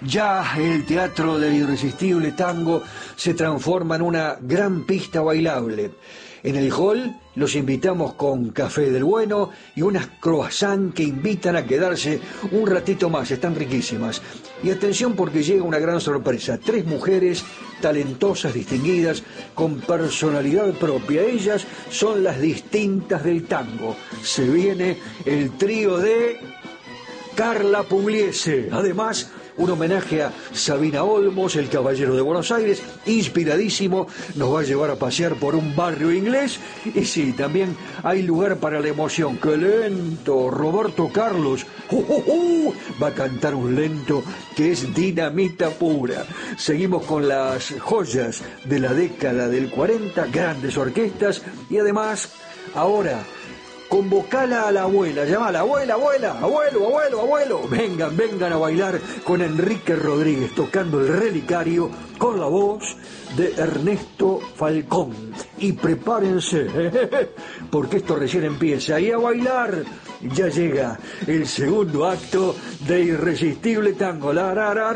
Ya el Teatro del Irresistible Tango se transforma en una gran pista bailable. En el hall los invitamos con café del bueno y unas croissants que invitan a quedarse un ratito más, están riquísimas. Y atención porque llega una gran sorpresa, 3 mujeres talentosas, distinguidas, con personalidad propia. Ellas son las distintas del tango. Se viene el trío de Carla Pugliese. Además, un homenaje a Sabina Olmos, el caballero de Buenos Aires, inspiradísimo, nos va a llevar a pasear por un barrio inglés. Y sí, también hay lugar para la emoción. ¡Qué lento! Roberto Carlos va a cantar un lento que es dinamita pura. Seguimos con las joyas de la década del 40, grandes orquestas y además, ahora, convocala a la abuela, llamala, abuela, abuelo, vengan a bailar con Enrique Rodríguez tocando el relicario con la voz de Ernesto Falcón. Y prepárense, porque esto recién empieza. Y a bailar, ya llega el segundo acto de Irresistible Tango.